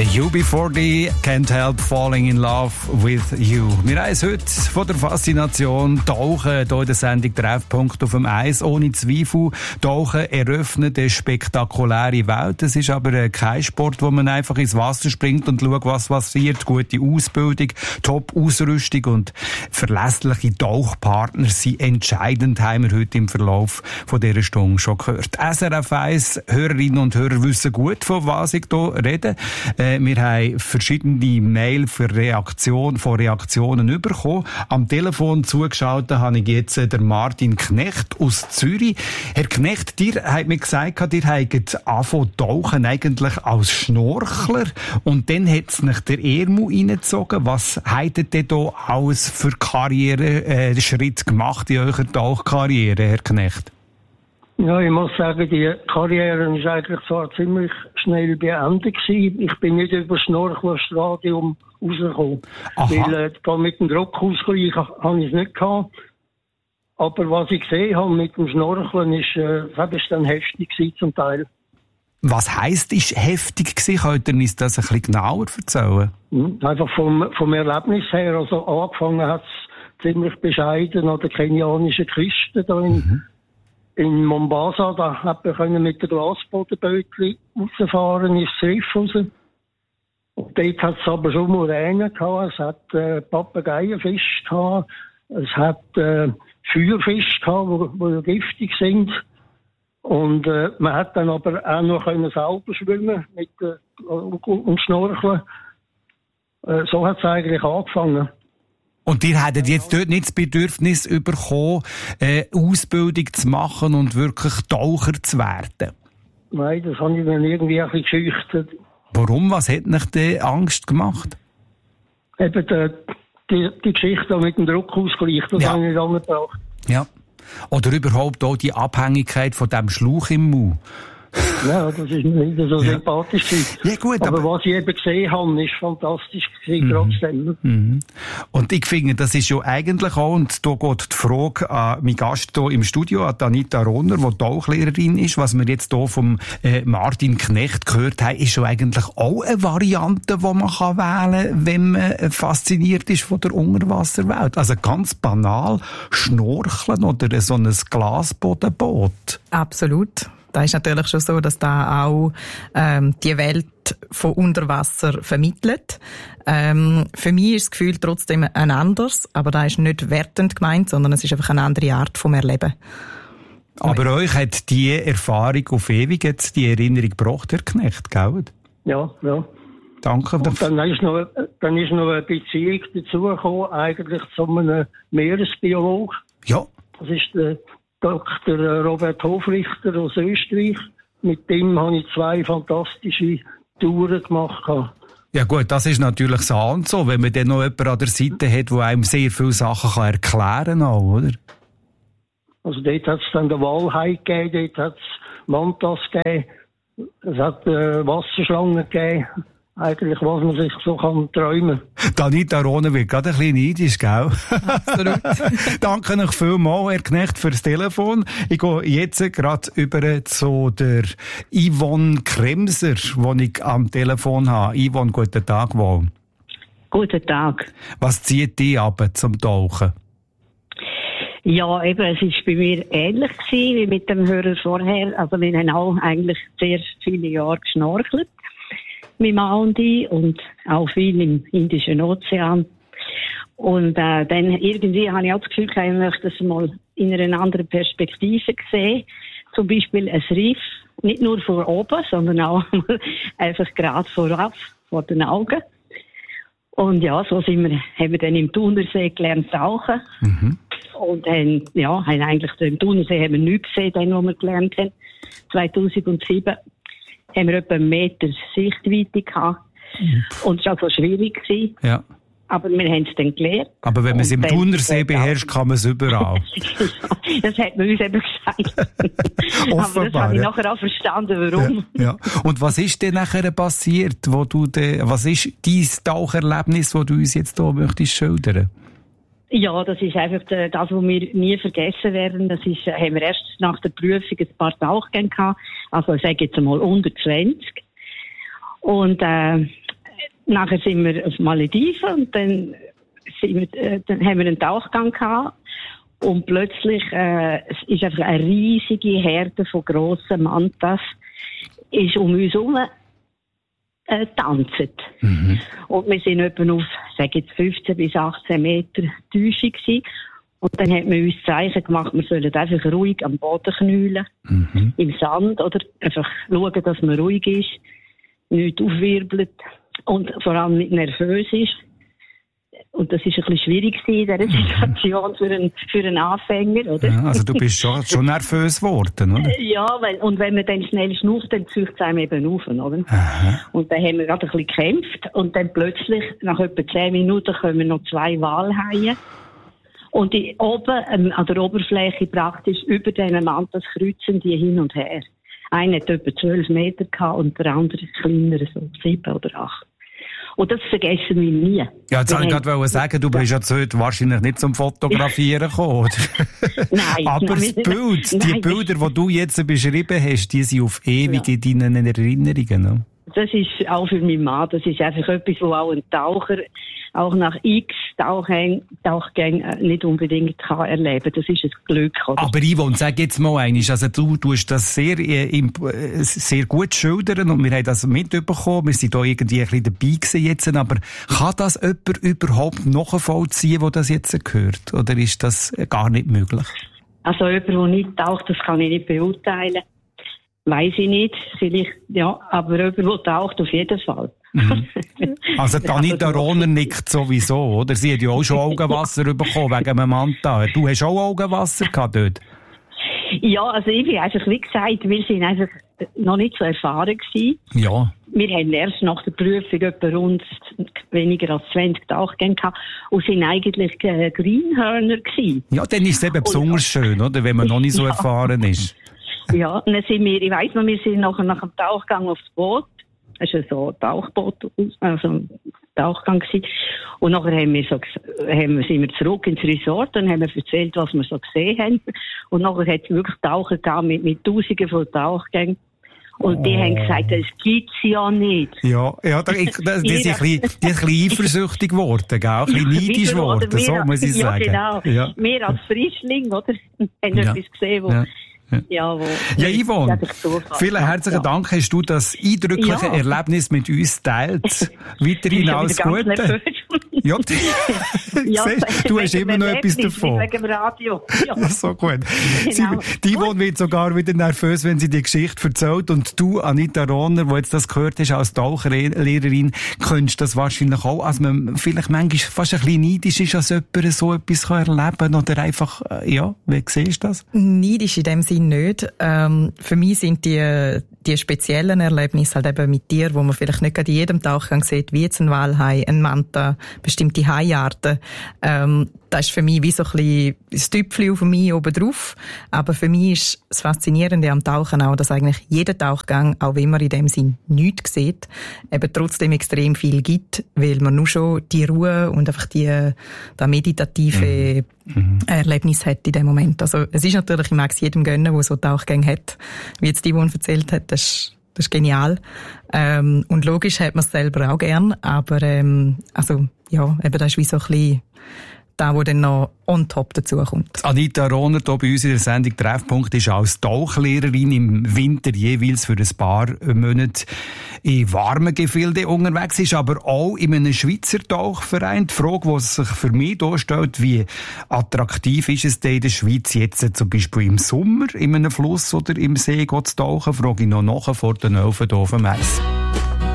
UB40, Can't Help Falling in Love with You. Wir haben es heute von der Faszination Tauchen hier in der Sendung Treffpunkt auf dem Eis. Ohne Zweifel, Tauchen eröffnet eine spektakuläre Welt. Es ist aber kein Sport, wo man einfach ins Wasser springt und schaut, was passiert. Gute Ausbildung, Top-Ausrüstung und verlässliche Tauchpartner sind entscheidend, haben wir heute im Verlauf von dieser Stunde schon gehört. SRF 1 Hörerinnen und Hörer wissen gut, von was ich hier rede. Wir haben verschiedene Mails von Reaktionen bekommen. Am Telefon zugeschaltet habe ich jetzt den Martin Knecht aus Zürich. Herr Knecht, dir hat mir gesagt, ihr habt angefangen tauchen eigentlich als Schnorchler und dann hat es nach der Ermu reingezogen. Was habt ihr denn da alles für Karriereschritt gemacht in eurer Tauchkarriere, Herr Knecht? Ja, ich muss sagen, die Karriere ist eigentlich zwar ziemlich schnell beendet gewesen. Ich bin nicht über das Schnorchlerstadium rausgekommen. Weil da mit dem Druckausgleich habe ich es nicht gehabt. Aber was ich gesehen habe mit dem Schnorcheln ist dann heftig gewesen zum Teil. Was heisst, ist heftig gewesen? Könnt ihr uns das ein bisschen genauer erzählen? Einfach vom Erlebnis her. Also angefangen hat es ziemlich bescheiden an der kenianischen Küste da in Mombasa, da hat man mit der Glasbodenbötchen rausfahren ins Riff raus. Und dort hat es aber schon Muränen gehabt, es hat Papageienfisch gehabt, es hat Feuerfisch gehabt, die giftig sind. Und man hat dann aber auch noch selber schwimmen und schnorcheln. So hat es eigentlich angefangen. Und ihr hättet jetzt dort nicht das Bedürfnis bekommen, Ausbildung zu machen und wirklich Taucher zu werden? Nein, das habe ich dann irgendwie ein bisschen geschüchtert. Warum? Was hat euch denn Angst gemacht? Eben die Geschichte mit dem Druckausgleich, das habe ich nicht angebracht. Ja. Oder überhaupt auch die Abhängigkeit von dem Schlauch im Mund. Ja, das ist nicht so sympathisch. Ja, gut, aber was ich eben gesehen habe, ist fantastisch gewesen, trotzdem. Und ich finde, das ist ja eigentlich auch, und da geht die Frage an meinen Gast hier im Studio, an Anita Ronner, die Tauchlehrerin ist, was wir jetzt hier vom Martin Knecht gehört haben, ist ja eigentlich auch eine Variante, die man kann wählen kann, wenn man fasziniert ist von der Unterwasserwelt. Also ganz banal, Schnorcheln oder so ein Glasbodenboot. Absolut. Da ist natürlich schon so, dass da auch die Welt von Unterwasser vermittelt. Für mich ist das Gefühl trotzdem ein anderes, aber da ist nicht wertend gemeint, sondern es ist einfach eine andere Art vom Erleben. Aber euch hat die Erfahrung auf ewig jetzt die Erinnerung gebracht, Herr Knecht, gell? Ja. Danke. Und dann ist noch eine Beziehung dazugekommen, eigentlich zu einem Meeresbiolog. Ja. Das ist der Dr. Robert Hofrichter aus Österreich. Mit dem habe ich 2 fantastische Touren gemacht. Ja gut, das ist natürlich so, wenn man dann noch jemanden an der Seite hat, der einem sehr viele Sachen erklären kann, oder? Also dort hat es dann den Walhai gegeben, dort hat es Mantas gegeben, es hat Wasserschlangen gegeben. Eigentlich, was man sich so träumen kann. Anita Ronner wird gerade ein bisschen neidisch, gell? Absolut. Danke euch vielmals, Herr Knecht, fürs Telefon. Ich gehe jetzt gerade über zu der Yvonne Kremser, die ich am Telefon habe. Yvonne, guten Tag wohl. Guten Tag. Was zieht dich ab zum Tauchen? Ja, eben, es war bei mir ähnlich gewesen wie mit dem Hörer vorher. Also wir haben auch eigentlich sehr viele Jahre geschnorchelt. Mit Mann und ich und auch viel im Indischen Ozean. Und dann irgendwie habe ich auch das Gefühl, ich möchte das mal in einer anderen Perspektive sehen. Zum Beispiel ein Riff, nicht nur von oben, sondern auch einfach gerade vorab, vor den Augen. Und ja, so haben wir dann im Thunersee gelernt tauchen. Und haben eigentlich im Thunersee haben wir nichts gesehen, den, was wir gelernt haben. 2007. Haben wir etwa 1 Meter Sichtweite gehabt. Und es war auch so schwierig gewesen. Ja. Aber wir haben es dann gelernt. Aber wenn man es im Thunersee beherrscht, kann man es überall. Das hat man uns eben gesagt. Aber das habe ich nachher auch verstanden, warum. Ja. Und was ist denn nachher passiert? Was ist dein Taucherlebnis, das du uns jetzt hier möchtest schildern? Ja, das ist einfach das, was wir nie vergessen werden. Das ist, haben wir erst nach der Prüfung ein paar Tauchgänge gehabt. Also, ich sage jetzt einmal unter 20. Und, nachher sind wir auf Malediven und dann haben wir einen Tauchgang gehabt. Und plötzlich es ist einfach eine riesige Herde von grossen Mantas ist um uns herum tanzen. Und wir sind etwa auf, sage jetzt 15 bis 18 Meter Täuschung gewesen. Und dann hat man uns Zeichen gemacht, wir sollen einfach ruhig am Boden knüllen, im Sand, oder einfach schauen, dass man ruhig ist, nichts aufwirbelt und vor allem nicht nervös ist. Und das ist ein bisschen schwierig in dieser Situation für einen Anfänger, oder? Ja, also du bist schon nervös geworden, oder? Ja, und wenn man dann schnell schnauft, dann zieht es einem eben auf, oder? Aha. Und dann haben wir gerade ein bisschen gekämpft und dann plötzlich, nach etwa 10 Minuten, kommen noch 2 Walhaie. Und die oben, an der Oberfläche praktisch über diesen Mantas kreuzen die hin und her. Einer hat etwa 12 Meter gehabt und der andere kleiner, so 7 oder 8. Und das vergessen wir nie. Ja, jetzt wollte ich gerade sagen, du bist jetzt heute wahrscheinlich nicht zum Fotografieren gekommen, oder? Nein. Aber das Bild, die Bilder, die du jetzt beschrieben hast, die sind auf ewig in deinen Erinnerungen, ne? Das ist auch für meinen Mann, das ist einfach etwas, wo auch ein Taucher auch nach x Tauchgängen nicht unbedingt kann erleben. Das ist ein Glück. Oder? Aber Yvonne, sag jetzt mal eines, also du tust das sehr gut schildern und wir haben das mitbekommen, wir sind da irgendwie ein bisschen dabei gewesen jetzt, aber kann das jemand überhaupt nachvollziehen, der das jetzt hört? Oder ist das gar nicht möglich? Also jemand, der nicht taucht, das kann ich nicht beurteilen. Weiss ich nicht, vielleicht, ja, aber jemand, der taucht, auf jeden Fall. Also Anita Rohner nickt sowieso, oder? Sie hat ja auch schon Augenwasser bekommen wegen einem Manta. Du hast auch Augenwasser gehabt dort? Ja, also ich bin einfach, wie gesagt, wir sind einfach noch nicht so erfahren gewesen. Ja. Wir haben erst nach der Prüfung etwa rund weniger als 20 Tauchgänge gehabt und sind eigentlich Greenhörner gewesen. Ja, dann ist es eben besonders schön, oder? Wenn man noch nicht so erfahren ist. Ja, und dann sind wir, ich weiss noch, wir sind nach dem Tauchgang aufs Boot. Es war so ein Tauchboot, also ein Tauchgang gewesen. Und nachher sind wir zurück ins Resort und haben erzählt, was wir so gesehen haben. Und nachher hat es wirklich Taucher gehabt mit Tausenden von Tauchgängen. Und die haben gesagt, das gibt's ja nicht. Ja, die sind ein bisschen eifersüchtig geworden, gell? Ein bisschen neidisch geworden, so muss ich sagen. Ja, genau. Ja. Wir als Frischling, oder? Haben etwas gesehen, wo... Ja, Yvonne, vielen herzlichen Dank, hast du das eindrückliche Erlebnis mit uns geteilt. Weiterhin alles Gute. Ja, du hast immer noch etwas davon. Wegen dem Radio. Ja. So gut. Genau. Die Yvonne wird sogar wieder nervös, wenn sie die Geschichte erzählt. Und du, Anita Rohner, die jetzt das gehört hast, als Tauchlehrerin, könntest das wahrscheinlich auch, als man vielleicht manchmal fast ein bisschen neidisch ist, als jemand so etwas erleben kann. Oder einfach, ja, wie siehst du das? Neidisch in dem Sinne nicht. Für mich sind die speziellen Erlebnisse halt eben mit Tieren, wo man vielleicht nicht gerade in jedem Tauchgang sieht, wie jetzt ein Walhai, ein Manta, bestimmte Haiarten. Das ist für mich wie so ein bisschen das Tüpfchen auf mich oben drauf. Aber für mich ist das Faszinierende am Tauchen auch, dass eigentlich jeder Tauchgang, auch wenn man in dem Sinn nichts sieht, eben trotzdem extrem viel gibt, weil man nur schon die Ruhe und einfach das meditative Erlebnis hat in dem Moment. Also es ist natürlich, ich mag es jedem gönnen, der so Tauchgänge hat, wie jetzt die Yvonne erzählt hat, das ist genial. Und logisch hat man es selber auch gern, aber also ja, eben das ist wie so ein bisschen da, wo dann noch on top dazu kommt. Anita Rohner hier bei uns in der Sendung Treffpunkt ist als Tauchlehrerin im Winter jeweils für ein paar Monate in warmen Gefilden unterwegs, ist aber auch in einem Schweizer Tauchverein. Die Frage, die sich für mich hier stellt, wie attraktiv ist es denn in der Schweiz jetzt zum Beispiel im Sommer in einem Fluss oder im See zu tauchen, frage ich noch nachher vor den Öfen hier auf dem Eis.